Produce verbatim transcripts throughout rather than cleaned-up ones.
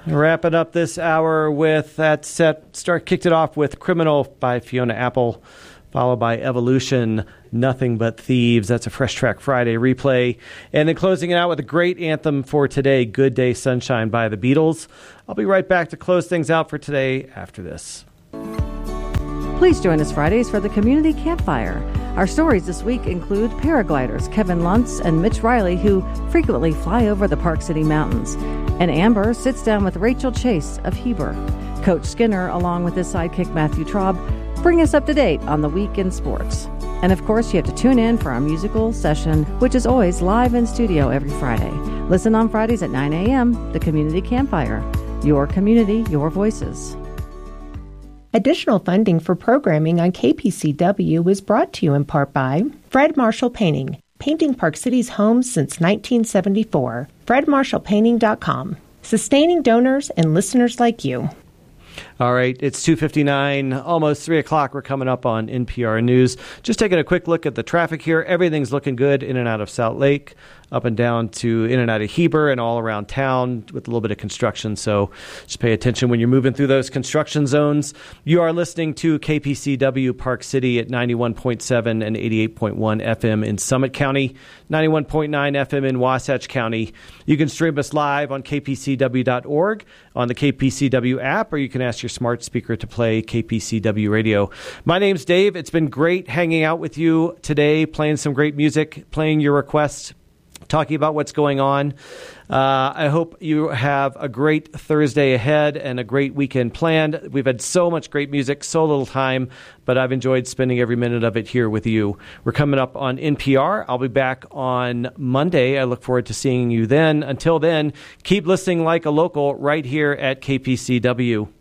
Wrapping up this hour with that set. Start kicked it off with Criminal by Fiona Apple, followed by Evolution, Nothing But Thieves. That's a Fresh Track Friday replay. And then closing it out with a great anthem for today, Good Day Sunshine by the Beatles. I'll be right back to close things out for today after this. Please join us Fridays for the Community Campfire. Our stories this week include paragliders Kevin Luntz and Mitch Riley, who frequently fly over the Park City Mountains. And Amber sits down with Rachel Chase of Heber. Coach Skinner, along with his sidekick Matthew Traub, bring us up to date on the week in sports. And of course, you have to tune in for our musical session, which is always live in studio every Friday. Listen on Fridays at nine a.m., the Community Campfire. Your community, your voices. Additional funding for programming on K P C W is brought to you in part by Fred Marshall Painting, painting Park City's homes since nineteen seventy-four. fred marshall painting dot com, sustaining donors and listeners like you. All right, it's two fifty-nine, almost three o'clock. We're coming up on N P R News. Just taking a quick look at the traffic here. Everything's looking good in and out of Salt Lake, up and down to in and out of Heber and all around town with a little bit of construction. So just pay attention when you're moving through those construction zones. You are listening to K P C W Park City at ninety-one point seven and eighty-eight point one F M in Summit County, ninety-one point nine F M in Wasatch County. You can stream us live on k p c w dot org, on the K P C W app, or you can ask your smart speaker to play K P C W radio. My name's Dave. It's been great hanging out with you today, playing some great music, playing your requests, talking about what's going on. Uh, I hope you have a great Thursday ahead and a great weekend planned. We've had so much great music, so little time, but I've enjoyed spending every minute of it here with you. We're coming up on N P R. I'll be back on Monday. I look forward to seeing you then. Until then, keep listening like a local right here at K P C W.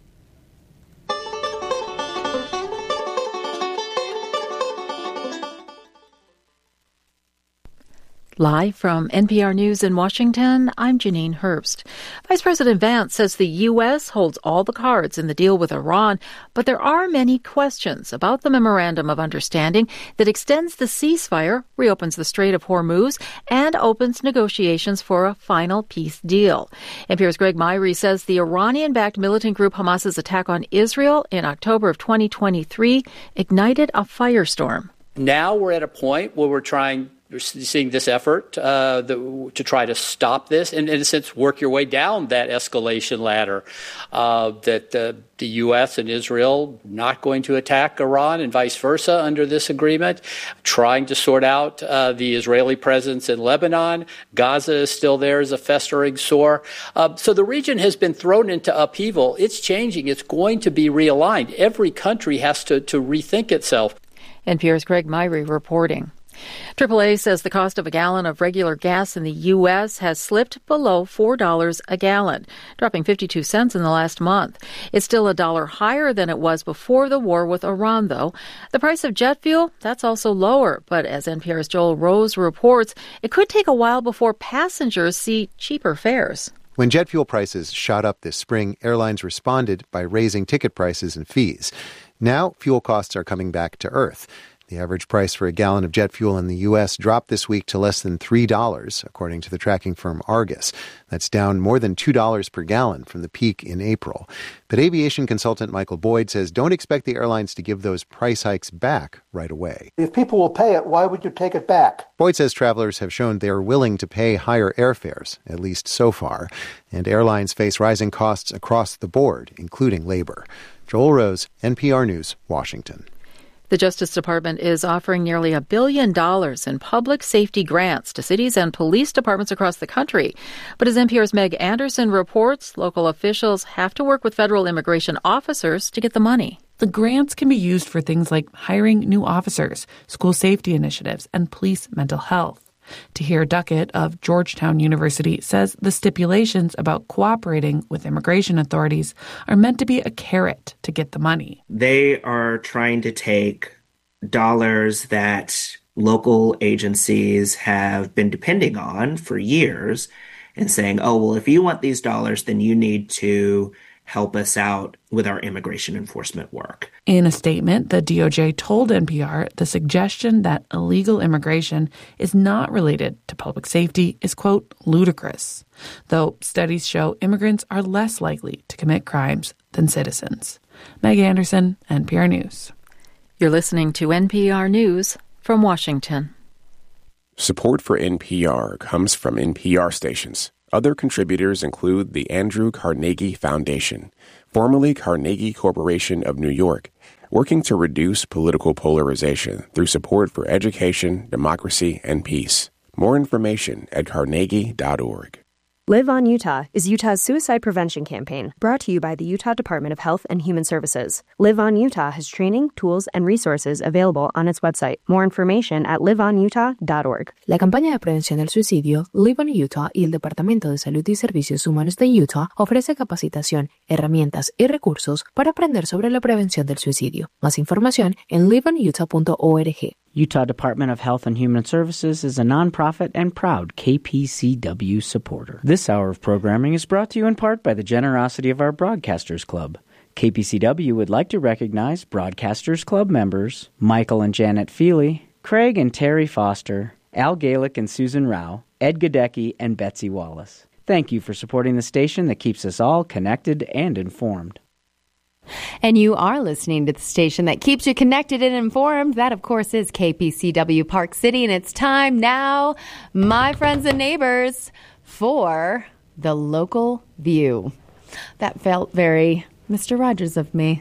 Live from N P R News in Washington, I'm Janine Herbst. Vice President Vance says the U S holds all the cards in the deal with Iran, but there are many questions about the Memorandum of Understanding that extends the ceasefire, reopens the Strait of Hormuz, and opens negotiations for a final peace deal. N P R's Greg Myrie says the Iranian-backed militant group Hamas's attack on Israel in October of twenty twenty-three ignited a firestorm. Now we're at a point where we're trying We're seeing this effort uh, the, to try to stop this and, in a sense, work your way down that escalation ladder, uh, that uh, the U S and Israel not going to attack Iran and vice versa under this agreement, trying to sort out uh, the Israeli presence in Lebanon. Gaza is still there as a festering sore. Uh, so the region has been thrown into upheaval. It's changing. It's going to be realigned. Every country has to, to rethink itself. N P R's Greg Myrie reporting. triple A says the cost of a gallon of regular gas in the U S has slipped below four dollars a gallon, dropping fifty-two cents in the last month. It's still a dollar higher than it was before the war with Iran, though. The price of jet fuel, that's also lower. But as N P R's Joel Rose reports, it could take a while before passengers see cheaper fares. When jet fuel prices shot up this spring, airlines responded by raising ticket prices and fees. Now, fuel costs are coming back to earth. The average price for a gallon of jet fuel in the U S dropped this week to less than three dollars, according to the tracking firm Argus. That's down more than two dollars per gallon from the peak in April. But aviation consultant Michael Boyd says don't expect the airlines to give those price hikes back right away. If people will pay it, why would you take it back? Boyd says travelers have shown they are willing to pay higher airfares, at least so far. And airlines face rising costs across the board, including labor. Joel Rose, N P R News, Washington. The Justice Department is offering nearly a billion dollars in public safety grants to cities and police departments across the country. But as N P R's Meg Anderson reports, local officials have to work with federal immigration officers to get the money. The grants can be used for things like hiring new officers, school safety initiatives, and police mental health. Tahir Duckett of Georgetown University says the stipulations about cooperating with immigration authorities are meant to be a carrot to get the money. They are trying to take dollars that local agencies have been depending on for years and saying, oh, well, if you want these dollars, then you need to help us out with our immigration enforcement work. In a statement, the D O J told N P R the suggestion that illegal immigration is not related to public safety is, quote, ludicrous, though studies show immigrants are less likely to commit crimes than citizens. Meg Anderson, N P R News. You're listening to N P R News from Washington. Support for N P R comes from N P R stations. Other contributors include the Andrew Carnegie Foundation, formerly Carnegie Corporation of New York, working to reduce political polarization through support for education, democracy, and peace. More information at carnegie dot org. Live on Utah is Utah's suicide prevention campaign, brought to you by the Utah Department of Health and Human Services. Live on Utah has training, tools, and resources available on its website. More information at live on utah dot org. La campaña de prevención del suicidio Live on Utah y el Departamento de Salud y Servicios Humanos de Utah ofrece capacitación, herramientas y recursos para aprender sobre la prevención del suicidio. Más información en live on utah dot org. Utah Department of Health and Human Services is a nonprofit and proud K P C W supporter. This hour of programming is brought to you in part by the generosity of our Broadcasters Club. K P C W would like to recognize Broadcasters Club members Michael and Janet Feely, Craig and Terry Foster, Al Galick and Susan Rao, Ed Gadecki and Betsy Wallace. Thank you for supporting the station that keeps us all connected and informed. And you are listening to the station that keeps you connected and informed. That, of course, is K P C W Park City. And it's time now, my friends and neighbors, for the local view. That felt very Mister Rogers of me.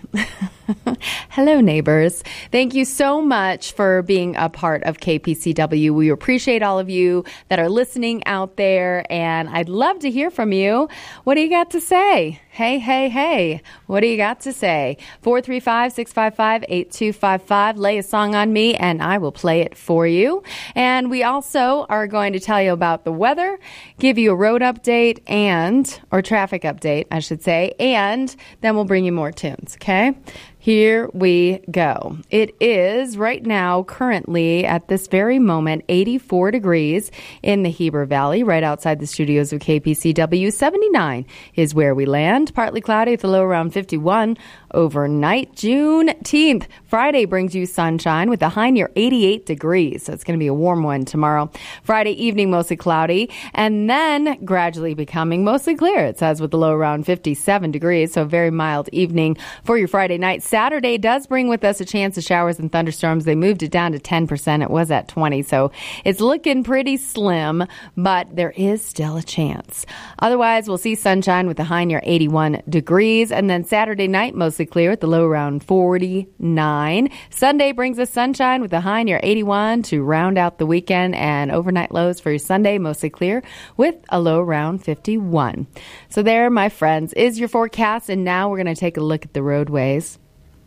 Hello, neighbors. Thank you so much for being a part of K P C W. We appreciate all of you that are listening out there, and I'd love to hear from you. What do you got to say? Hey, hey, hey. What do you got to say? four three five, six five five, eight two five five. Lay a song on me, and I will play it for you. And we also are going to tell you about the weather, give you a road update, and, or traffic update, I should say, and then we'll bring you more tunes, okay? Here we go. It is right now, currently, at this very moment, eighty-four degrees in the Heber Valley, right outside the studios of K P C W. seventy-nine is where we land. Partly cloudy with a low around fifty-one. Overnight, Juneteenth. Friday brings you sunshine with a high near eighty-eight degrees. So it's going to be a warm one tomorrow. Friday evening, mostly cloudy, and then gradually becoming mostly clear. It says with a low around fifty-seven degrees. So a very mild evening for your Friday night. Saturday does bring with us a chance of showers and thunderstorms. They moved it down to ten percent. It was at twenty, so it's looking pretty slim, but there is still a chance. Otherwise, we'll see sunshine with a high near eighty-one degrees, and then Saturday night, mostly clear at the low around forty-nine. Sunday brings us sunshine with a high near eighty-one to round out the weekend, and overnight lows for your Sunday, mostly clear with a low around fifty-one. So there, my friends, is your forecast, and now we're going to take a look at the roadways.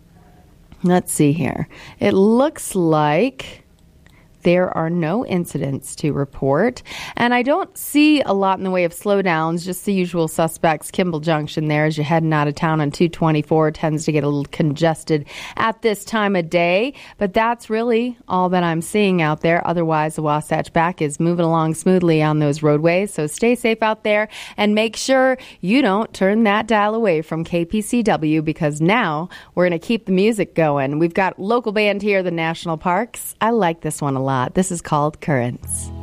Let's see here. It looks like there are no incidents to report, and I don't see a lot in the way of slowdowns, just the usual suspects. Kimball Junction there as you're heading out of town on two twenty-four tends to get a little congested at this time of day, but that's really all that I'm seeing out there. Otherwise, the Wasatch Back is moving along smoothly on those roadways, so stay safe out there and make sure you don't turn that dial away from K P C W, because now we're going to keep the music going. We've got local band here, the National Parks. I like this one a lot. This is called Currents.